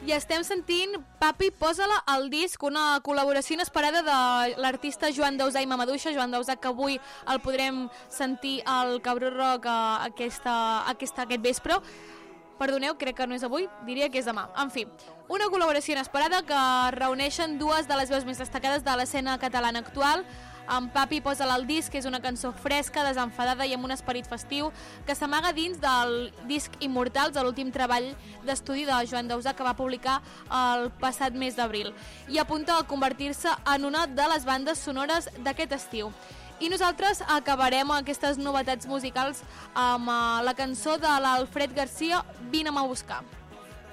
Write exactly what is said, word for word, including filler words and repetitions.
I estem sentint Papi, posa-la al disc, una col·laboració inesperada de l'artista Joan Dausà i Mamaduixa. Joan Dausà, que avui el podrem sentir al Cabró Rock aquesta, aquesta, aquest vespre. Perdoneu, crec que no és avui, diria que és demà. En fi, una col·laboració inesperada que reuneixen dues de les veus més destacades de l'escena catalana actual. En Papi, posa-la al disc, que és una cançó fresca, desenfadada i amb un esperit festiu, que s'amaga dins del disc Immortals, l'últim treball d'estudi de Joan Dausà, que va publicar el passat mes d'abril, i apunta a convertir-se en una de les bandes sonores d'aquest estiu. I nosaltres acabarem aquestes novetats musicals amb la cançó de l'Alfred Garcia, Vine'm a buscar.